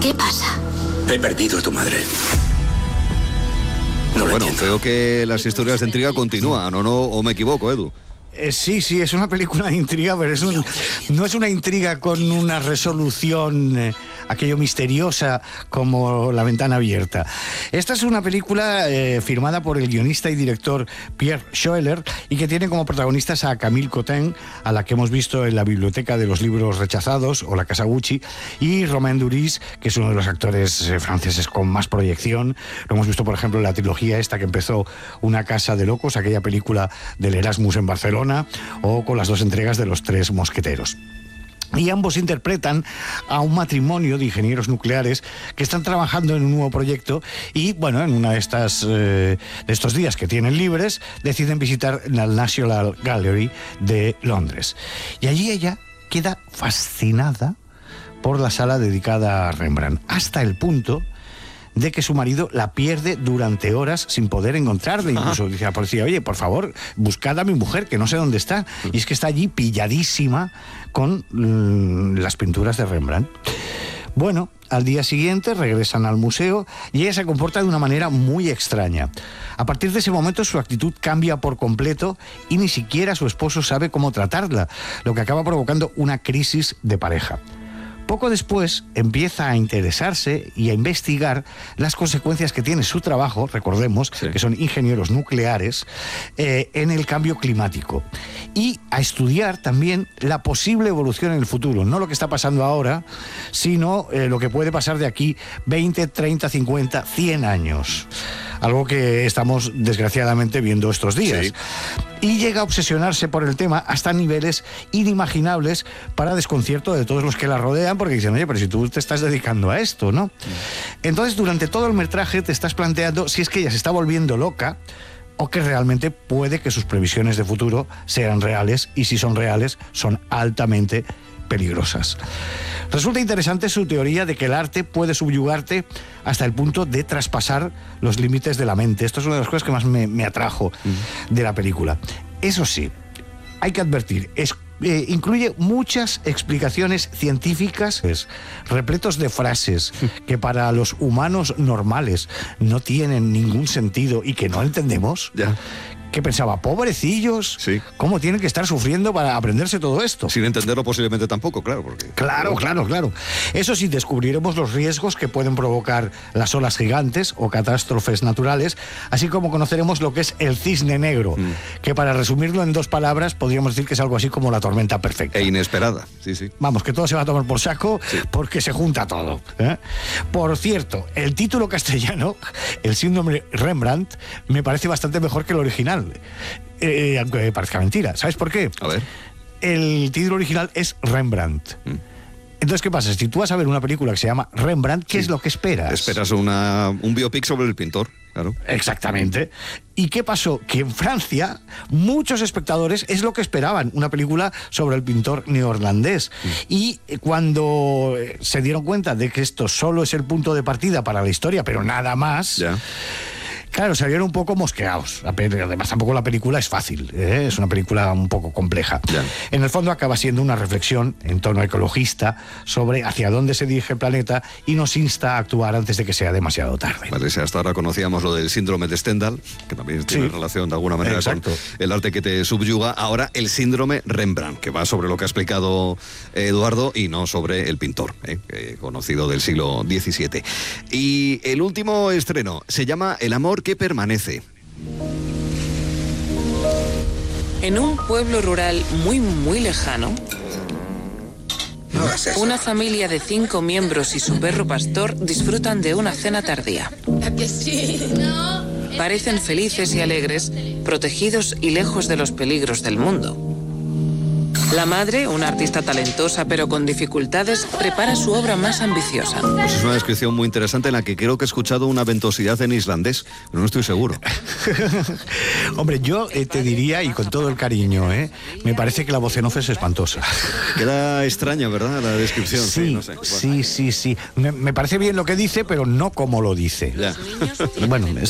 ¿Qué pasa? He perdido a tu madre. No lo Bueno, entiendo. creo que las historias de intriga continúan, ¿o no? ¿O me equivoco, Edu? Sí, es una película de intriga, pero no es una intriga con una resolución aquello misteriosa como La ventana abierta. Esta es una película firmada por el guionista y director Pierre Schoeller y que tiene como protagonistas a Camille Cotin, a la que hemos visto en La biblioteca de los libros rechazados o La casa Gucci, y Romain Duris, que es uno de los actores franceses con más proyección. Lo hemos visto, por ejemplo, en la trilogía esta que empezó Una casa de locos, aquella película del Erasmus en Barcelona, o con las 2 entregas de Los tres mosqueteros. Y ambos interpretan a un matrimonio de ingenieros nucleares que están trabajando en un nuevo proyecto y, bueno, en una de estos días que tienen libres, deciden visitar la National Gallery de Londres. Y allí ella queda fascinada por la sala dedicada a Rembrandt, hasta el punto de que su marido la pierde durante horas sin poder encontrarla. Incluso dice a la policía: oye, por favor, buscad a mi mujer, que no sé dónde está. Y es que está allí pilladísima con las pinturas de Rembrandt. Bueno, al día siguiente regresan al museo y ella se comporta de una manera muy extraña. A partir de ese momento su actitud cambia por completo y ni siquiera su esposo sabe cómo tratarla, lo que acaba provocando una crisis de pareja. Poco después empieza a interesarse y a investigar las consecuencias que tiene su trabajo, recordemos, que son ingenieros nucleares, en el cambio climático. Y a estudiar también la posible evolución en el futuro, no lo que está pasando ahora, sino lo que puede pasar de aquí 20, 30, 50, 100 años. Algo que estamos desgraciadamente viendo estos días. Sí. Y llega a obsesionarse por el tema hasta niveles inimaginables para desconcierto de todos los que la rodean, porque dicen: oye, pero si tú te estás dedicando a esto, ¿no? Entonces, durante todo el metraje te estás planteando si es que ella se está volviendo loca o que realmente puede que sus previsiones de futuro sean reales, y si son reales, son altamente peligrosas. Resulta interesante su teoría de que el arte puede subyugarte hasta el punto de traspasar los límites de la mente. Esto es una de las cosas que más me atrajo de la película. Eso sí, hay que advertir, incluye muchas explicaciones científicas, repletos de frases que para los humanos normales no tienen ningún sentido y que no entendemos. Ya. Que pensaba: pobrecillos, sí, ¿cómo tienen que estar sufriendo para aprenderse todo esto? Sin entenderlo posiblemente tampoco, claro. Porque... Claro. Eso sí, descubriremos los riesgos que pueden provocar las olas gigantes o catástrofes naturales, así como conoceremos lo que es el cisne negro, que para resumirlo en 2 palabras podríamos decir que es algo así como la tormenta perfecta. E inesperada, sí. Vamos, que todo se va a tomar por saco, sí, porque se junta todo, ¿eh? Por cierto, el título castellano, El síndrome Rembrandt, me parece bastante mejor que el original. Aunque parezca mentira. ¿Sabes por qué? A ver. El título original es Rembrandt. Entonces, ¿qué pasa? Si tú vas a ver una película que se llama Rembrandt, ¿qué es lo que esperas? Esperas un biopic sobre el pintor, claro. Exactamente. ¿Y qué pasó? Que en Francia muchos espectadores es lo que esperaban, una película sobre el pintor neerlandés. Y cuando se dieron cuenta de que esto solo es el punto de partida para la historia, pero nada más... Ya. Claro, salieron un poco mosqueados. Además, tampoco la película es fácil, ¿eh? Es una película un poco compleja. Ya. En el fondo acaba siendo una reflexión en tono ecologista sobre hacia dónde se dirige el planeta y nos insta a actuar antes de que sea demasiado tarde. Vale, si hasta ahora conocíamos lo del síndrome de Stendhal, que también tiene relación de alguna manera con el arte que te subyuga, ahora el síndrome Rembrandt, que va sobre lo que ha explicado Eduardo y no sobre el pintor, conocido del siglo XVII. Y el último estreno se llama El amor que permanece. En un pueblo rural muy lejano, una familia de 5 miembros y su perro pastor disfrutan de una cena tardía. Parecen felices y alegres, protegidos y lejos de los peligros del mundo. La madre, una artista talentosa pero con dificultades, prepara su obra más ambiciosa. Pues es una descripción muy interesante en la que creo que he escuchado una ventosidad en islandés, pero no estoy seguro. Hombre, yo te diría, y con todo el cariño, me parece que la voz en off es espantosa. Queda extraña, ¿verdad?, la descripción. Sí, no sé. Bueno. Sí. Me parece bien lo que dice, pero no como lo dice. Ya. Bueno,